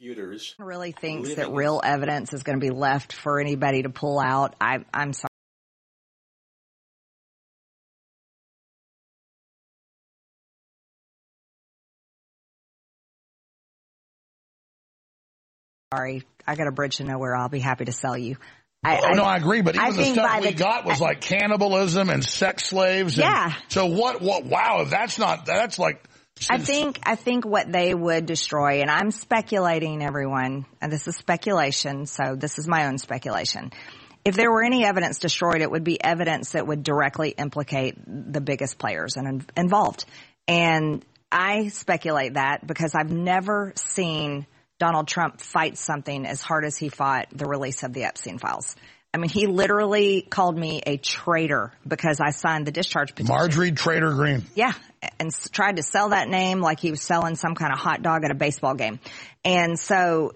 computers. Really thinks that real evidence is going to be left for anybody to pull out. I'm sorry. I got a bridge to nowhere. I'll be happy to sell you. I agree, but even the stuff we got was like cannibalism and sex slaves. Yeah. So what, wow, that's like... I think what they would destroy, and I'm speculating, everyone, and this is speculation, so this is my own speculation. If there were any evidence destroyed, it would be evidence that would directly implicate the biggest players involved. And I speculate that because I've never seen Donald Trump fight something as hard as he fought the release of the Epstein files. I mean, he literally called me a traitor because I signed the discharge petition. Marjorie Trader Green. Yeah, and tried to sell that name like he was selling some kind of hot dog at a baseball game. And so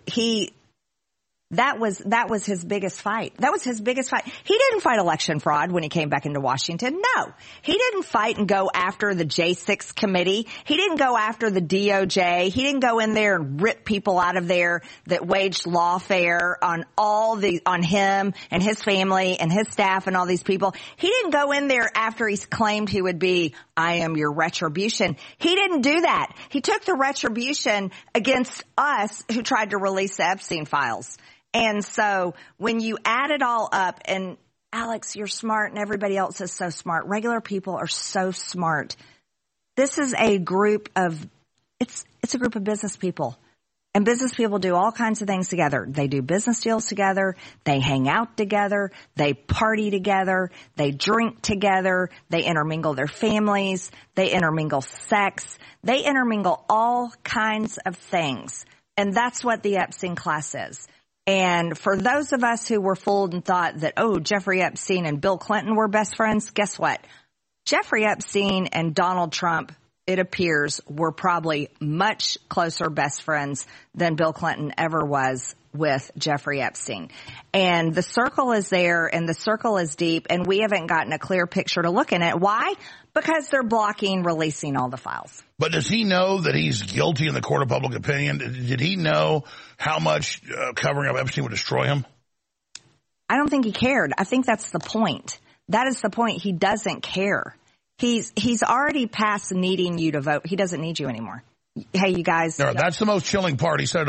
that was his biggest fight. That was his biggest fight. He didn't fight election fraud when he came back into Washington. No. He didn't fight and go after the J6 committee. He didn't go after the DOJ. He didn't go in there and rip people out of there that waged lawfare on him and his family and his staff and all these people. He didn't go in there after he claimed he would be, I am your retribution. He didn't do that. He took the retribution against us who tried to release the Epstein files. And so when you add it all up, and Alex, you're smart and everybody else is so smart. Regular people are so smart. This is a group of, it's a group of business people. And business people do all kinds of things together. They do business deals together. They hang out together. They party together. They drink together. They intermingle their families. They intermingle sex. They intermingle all kinds of things. And that's what the Epstein class is. And for those of us who were fooled and thought that, Jeffrey Epstein and Bill Clinton were best friends, guess what? Jeffrey Epstein and Donald Trump, it appears, were probably much closer best friends than Bill Clinton ever was with Jeffrey Epstein. And the circle is there and the circle is deep, and we haven't gotten a clear picture to look in it. Why? Because they're blocking releasing all the files. But does he know that he's guilty in the court of public opinion? Did he know how much covering up Epstein would destroy him? I don't think he cared. I think that's the point. That is the point. He doesn't care. He's already past needing you to vote. He doesn't need you anymore. Hey, you guys. No, that's the most chilling part. He said